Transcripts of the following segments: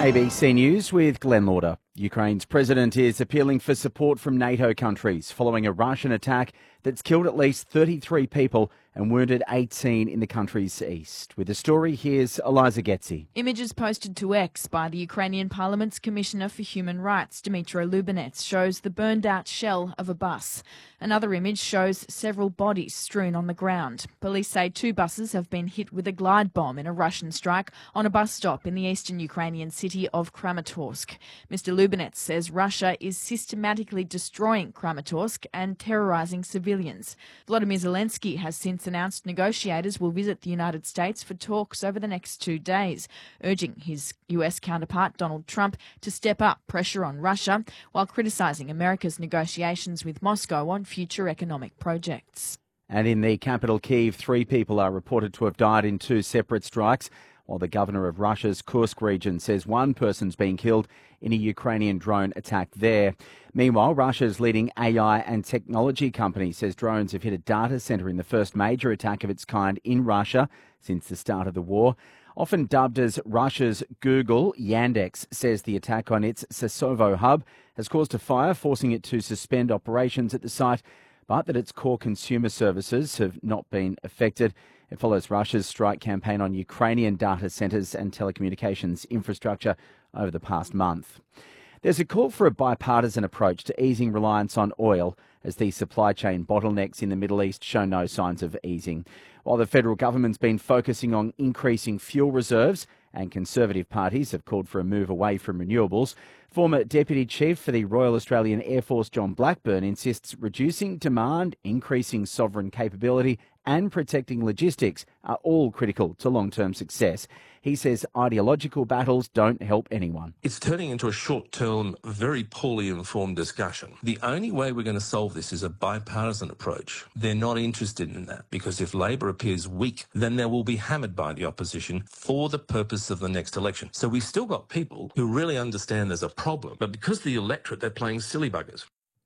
ABC News with Glenn Lauder. Ukraine's president is appealing for support from NATO countries following a Russian attack that's killed at least 33 people and wounded 18 in the country's east. With the story, here's Eliza Getzi. Images posted to X by the Ukrainian Parliament's Commissioner for Human Rights, Dmytro Lubinets, shows the burned-out shell of a bus. Another image shows several bodies strewn on the ground. Police say 2 buses have been hit with a glide bomb in a Russian strike on a bus stop in the eastern Ukrainian city of Kramatorsk. Mr. Lubinets says Russia is systematically destroying Kramatorsk and terrorising civilians. Volodymyr Zelensky has since announced negotiators will visit the United States for talks over the next 2 days, urging his US counterpart Donald Trump to step up pressure on Russia while criticising America's negotiations with Moscow on future economic projects. And in the capital Kyiv, 3 people are reported to have died in 2 separate strikes, while the governor of Russia's Kursk region says 1 person's been killed in a Ukrainian drone attack there. Meanwhile, Russia's leading AI and technology company says drones have hit a data centre in the first major attack of its kind in Russia since the start of the war. Often dubbed as Russia's Google, Yandex says the attack on its Sasovo hub has caused a fire, forcing it to suspend operations at the site, but that its core consumer services have not been affected. It follows Russia's strike campaign on Ukrainian data centres and telecommunications infrastructure over the past month. There's a call for a bipartisan approach to easing reliance on oil as the supply chain bottlenecks in the Middle East show no signs of easing. While the federal government's been focusing on increasing fuel reserves and Conservative parties have called for a move away from renewables, former Deputy Chief for the Royal Australian Air Force John Blackburn insists reducing demand, increasing sovereign capability and protecting logistics are all critical to long-term success. He says ideological battles don't help anyone. It's turning into a short-term, very poorly informed discussion. The only way we're going to solve this is a bipartisan approach. They're not interested in that because if Labor appears weak, then they will be hammered by the opposition for the purpose of the next election. So we've still got people who really understand there's a problem, but because of the electorate, they're playing silly buggers.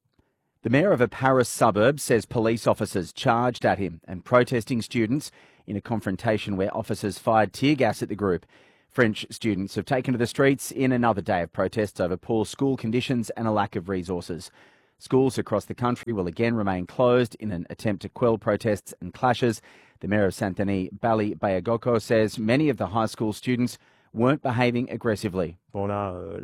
The mayor of a Paris suburb says police officers charged at him and protesting students in a confrontation where officers fired tear gas at the group. French students have taken to the streets in another day of protests over poor school conditions and a lack of resources. Schools across the country will again remain closed in an attempt to quell protests and clashes. The mayor of Saint-Denis, Bali Bayagoko, says many of the high school students weren't behaving aggressively. There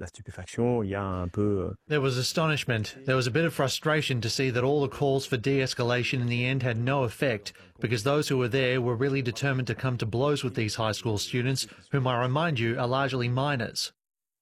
was astonishment. There was a bit of frustration to see that all the calls for de-escalation in the end had no effect because those who were there were really determined to come to blows with these high school students, whom I remind you are largely minors.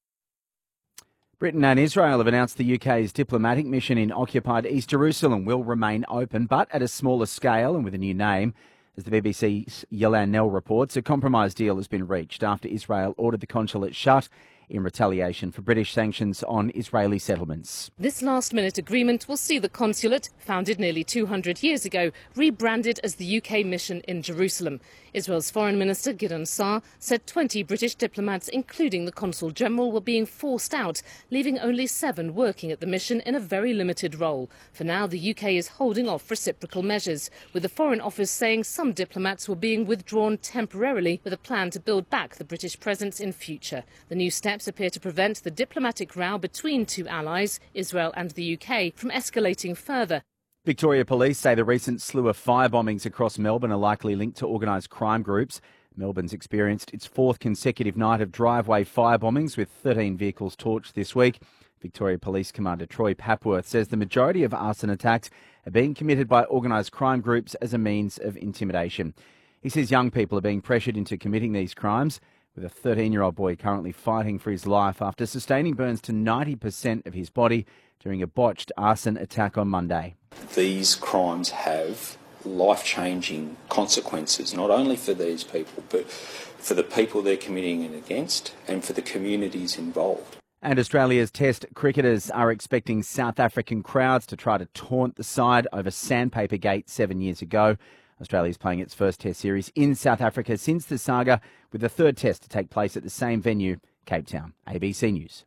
Britain and Israel have announced the UK's diplomatic mission in occupied East Jerusalem will remain open, but at a smaller scale and with a new name. As the BBC's Yelan Nell reports, a compromise deal has been reached after Israel ordered the consulate shut in retaliation for British sanctions on Israeli settlements. This last-minute agreement will see the consulate, founded nearly 200 years ago, rebranded as the UK mission in Jerusalem. Israel's Foreign Minister Gideon Saar said 20 British diplomats, including the Consul General, were being forced out, leaving only 7 working at the mission in a very limited role. For now, the UK is holding off reciprocal measures, with the Foreign Office saying some diplomats were being withdrawn temporarily with a plan to build back the British presence in future. The new steps appear to prevent the diplomatic row between 2 allies, Israel and the UK, from escalating further. Victoria Police say the recent slew of fire bombings across Melbourne are likely linked to organised crime groups. Melbourne's experienced its 4th consecutive night of driveway fire bombings, with 13 vehicles torched this week. Victoria Police Commander Troy Papworth says the majority of arson attacks are being committed by organised crime groups as a means of intimidation. He says young people are being pressured into committing these crimes, with a 13-year-old boy currently fighting for his life after sustaining burns to 90% of his body during a botched arson attack on Monday. These crimes have life-changing consequences, not only for these people, but for the people they're committing it against and for the communities involved. And Australia's Test cricketers are expecting South African crowds to try to taunt the side over Sandpaper Gate 7 years ago. Australia's playing its first Test series in South Africa since the saga, with the 3rd Test to take place at the same venue, Cape Town. ABC News.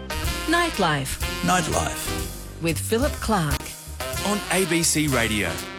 Nightlife. Nightlife. With Philip Clark. On ABC Radio.